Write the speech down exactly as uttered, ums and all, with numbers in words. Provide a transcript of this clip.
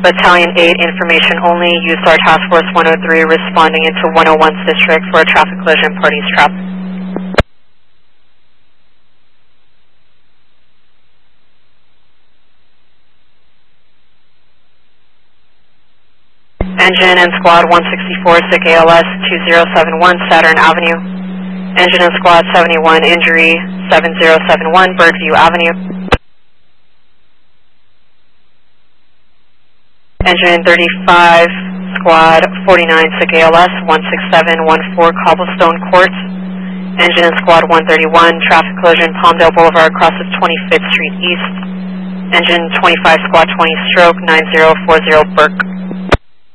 Battalion eight, information only. U S A R Task Force one oh three responding into one oh one's district for a traffic collision, parties trapped. Engine and Squad one sixty-four, sick A L S two zero seven one, Saturn Avenue. Engine and Squad seventy-one, injury seven zero seven one, Birdview Avenue. Engine thirty-five, Squad forty-nine, sick A L S one six seven one four, Cobblestone Court. Engine and Squad one thirty-one, traffic collision, Palmdale Boulevard, crosses twenty-fifth Street East. Engine twenty-five, Squad twenty, stroke nine zero four zero, Burke.